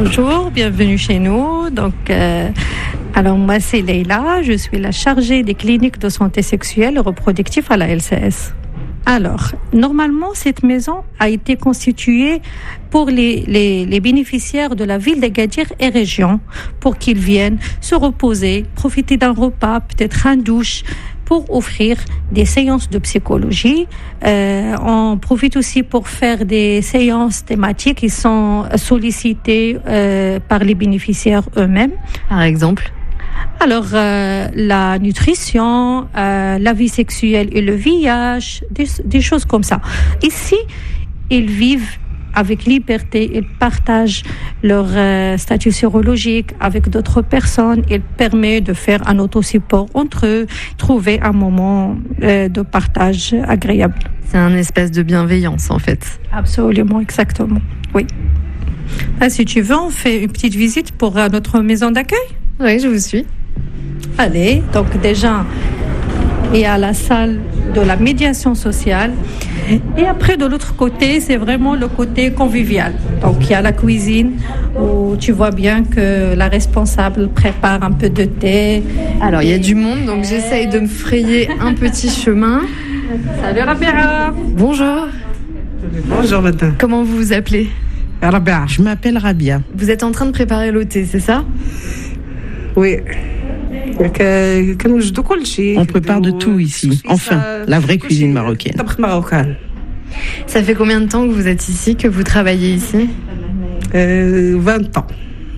Bonjour, bienvenue chez nous. Alors moi c'est Leïla, je suis la chargée des cliniques de santé sexuelle et reproductive à la LCS. Alors, normalement, cette maison a été constituée pour les bénéficiaires de la ville d'Agadir et région, pour qu'ils viennent se reposer, profiter d'un repas, peut-être un douche, pour offrir des séances de psychologie. On profite aussi pour faire des séances thématiques qui sont sollicitées par les bénéficiaires eux-mêmes. Par exemple ? Alors, la nutrition, la vie sexuelle et le VIH, des choses comme ça. Ici, ils vivent avec liberté, ils partagent leur statut sérologique avec d'autres personnes. Il permet de faire un autosupport entre eux, trouver un moment de partage agréable. C'est un espace de bienveillance, en fait. Absolument, exactement, oui. Si tu veux, on fait une petite visite pour notre maison d'accueil ? Oui, je vous suis. Allez, donc déjà, il y a la salle de la médiation sociale. Et après, de l'autre côté, c'est vraiment le côté convivial. Donc, il y a la cuisine où tu vois bien que la responsable prépare un peu de thé. Alors, il y a du monde, donc j'essaye de me frayer un petit chemin. Salut Rabia. Bonjour. Bonjour madame. Comment vous vous appelez ? Rabia. Je m'appelle Rabia. Vous êtes en train de préparer le thé, c'est ça ? Oui. On prépare de tout ici. Enfin, la vraie cuisine marocaine. Ça fait combien de temps que vous êtes ici, que vous travaillez ici ? 20 ans.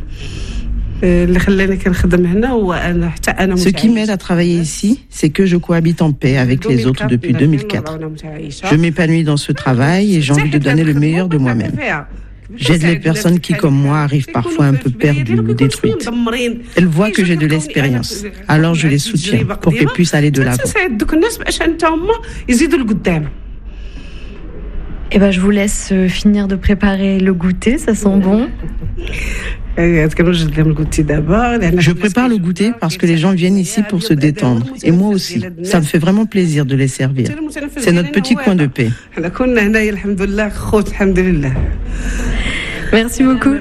Ce qui m'aide à travailler ici, c'est que je cohabite en paix avec les autres depuis 2004. Je m'épanouis dans ce travail et j'ai envie de donner le meilleur de moi-même. J'aide les personnes qui, comme moi, arrivent parfois un peu perdues ou détruites. Elles voient que j'ai de l'expérience, alors je les soutiens pour qu'elles puissent aller de l'avant. Je vous laisse finir de préparer le goûter, ça sent bon. Je prépare le goûter parce que les gens viennent ici pour se détendre. Et moi aussi. Ça me fait vraiment plaisir de les servir. C'est notre petit coin de paix. Merci beaucoup.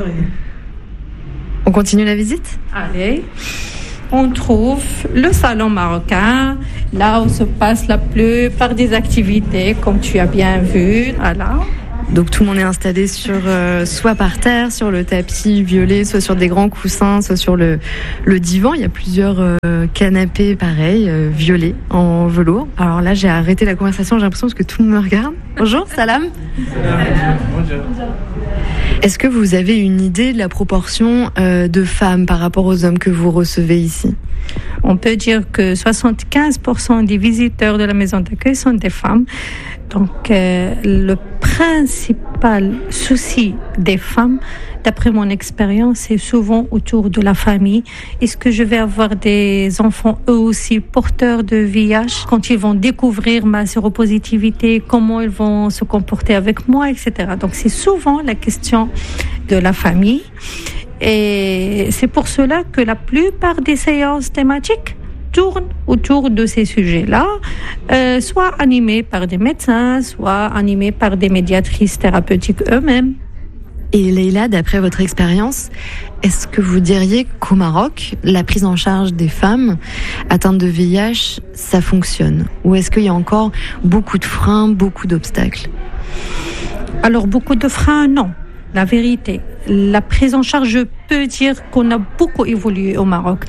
On continue la visite ? Allez. On trouve le salon marocain, là où se passe la plupart des activités, comme tu as bien vu. Voilà. Donc tout le monde est installé soit par terre, sur le tapis violet, soit sur des grands coussins, soit sur le divan. Il y a plusieurs canapés pareils, violets, en velours. Alors là, j'ai arrêté la conversation, j'ai l'impression que tout le monde me regarde. Bonjour, salam. Bonjour. Est-ce que vous avez une idée de la proportion de femmes par rapport aux hommes que vous recevez ici ? On peut dire que 75% des visiteurs de la maison d'accueil sont des femmes. Donc, le principal souci des femmes, d'après mon expérience, c'est souvent autour de la famille. Est-ce que je vais avoir des enfants eux aussi porteurs de VIH quand ils vont découvrir ma séropositivité, comment ils vont se comporter avec moi, etc. Donc, c'est souvent la question de la famille. Et c'est pour cela que la plupart des séances thématiques tournent autour de ces sujets-là, soit animés par des médecins, soit animés par des médiatrices thérapeutiques eux-mêmes. Et Leïla, d'après votre expérience, est-ce que vous diriez qu'au Maroc, la prise en charge des femmes atteintes de VIH, ça fonctionne ? Ou est-ce qu'il y a encore beaucoup de freins, beaucoup d'obstacles ? Alors, beaucoup de freins, non. La vérité, la prise en charge, je peux dire qu'on a beaucoup évolué au Maroc.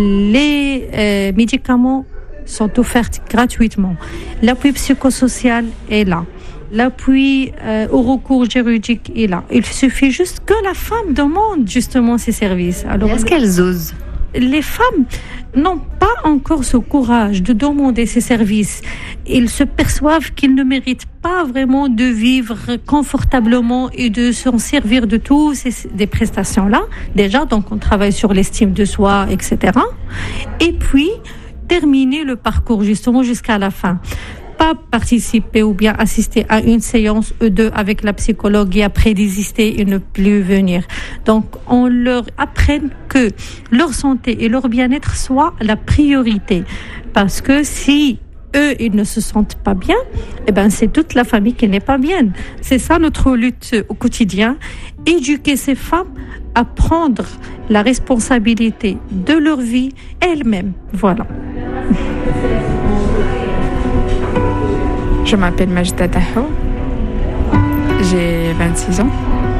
Les médicaments sont offerts gratuitement. L'appui psychosocial est là. L'appui au recours juridique est là. Il suffit juste que la femme demande justement ces services. Alors, est-ce qu'elles osent ? Les femmes n'ont pas encore ce courage de demander ces services. Ils se perçoivent qu'ils ne méritent pas vraiment de vivre confortablement et de s'en servir de tous ces prestations-là. Déjà, donc on travaille sur l'estime de soi, etc. Et puis, terminer le parcours justement jusqu'à la fin. Pas participer ou bien assister à une séance E2 avec la psychologue et après désister et ne plus venir. Donc, on leur apprend que leur santé et leur bien-être soient la priorité. Parce que si eux, ils ne se sentent pas bien, c'est toute la famille qui n'est pas bien. C'est ça notre lutte au quotidien. Éduquer ces femmes à prendre la responsabilité de leur vie elles-mêmes. Voilà. Je m'appelle Majda Taho. J'ai 26 ans.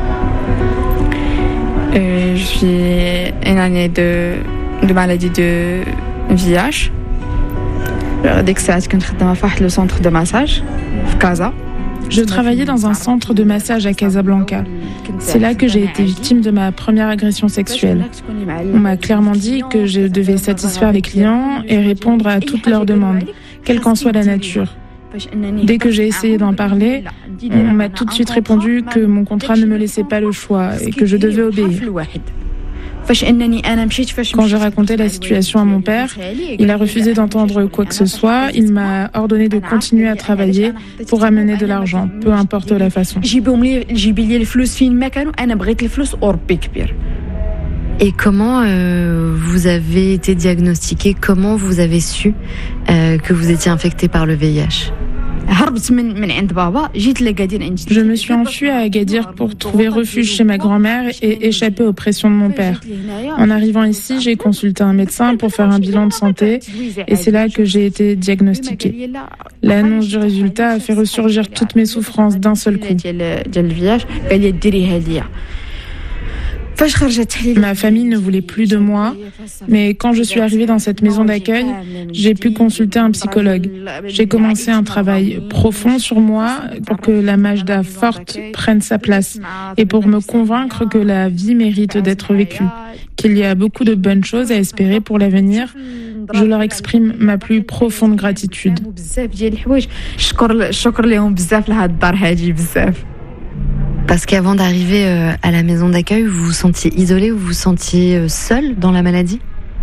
Je suis une année de maladie de VIH. ديك الساعات كنت خدامة في واحد لو سونتر دو مساج في كازا. Je travaillais dans un centre de massage à Casablanca. C'est là que j'ai été victime de ma première agression sexuelle. On m'a clairement dit que je devais satisfaire les clients et répondre à toutes leurs demandes, quelle qu'en soit la nature. Dès que j'ai essayé d'en parler, on m'a tout de suite répondu que mon contrat ne me laissait pas le choix et que je devais obéir. Quand j'ai raconté la situation à mon père, il a refusé d'entendre quoi que ce soit. Il m'a ordonné de continuer à travailler pour ramener de l'argent, peu importe la façon. Et comment vous avez été diagnostiqué? Comment vous avez su que vous étiez infecté par le VIH? Je me suis enfuie à Agadir pour trouver refuge chez ma grand-mère et échapper aux pressions de mon père. En arrivant ici, j'ai consulté un médecin pour faire un bilan de santé et c'est là que j'ai été diagnostiquée. L'annonce du résultat a fait ressurgir toutes mes souffrances d'un seul coup. Ma famille ne voulait plus de moi, mais quand je suis arrivée dans cette maison d'accueil, j'ai pu consulter un psychologue. J'ai commencé un travail profond sur moi pour que la Majda forte prenne sa place et pour me convaincre que la vie mérite d'être vécue, qu'il y a beaucoup de bonnes choses à espérer pour l'avenir. Je leur exprime ma plus profonde gratitude. Parce qu'avant d'arriver à la maison d'accueil, vous vous sentiez isolé ou vous vous sentiez seul dans la maladie?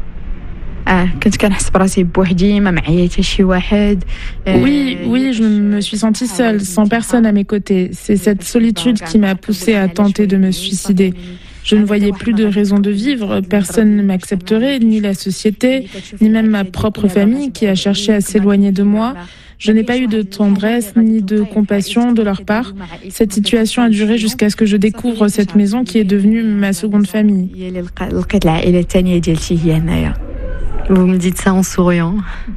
Oui, je me suis sentie seule, sans personne à mes côtés. C'est cette solitude qui m'a poussée à tenter de me suicider. Je ne voyais plus de raison de vivre, personne ne m'accepterait, ni la société, ni même ma propre famille qui a cherché à s'éloigner de moi. Je n'ai pas eu de tendresse ni de compassion de leur part. Cette situation a duré jusqu'à ce que je découvre cette maison qui est devenue ma seconde famille. Vous me dites ça en souriant.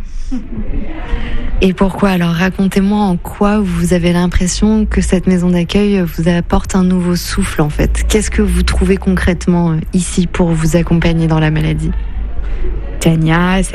Et pourquoi alors? Racontez-moi en quoi vous avez l'impression que cette maison d'accueil vous apporte un nouveau souffle en fait. Qu'est-ce que vous trouvez concrètement ici pour vous accompagner dans la maladie? Tania,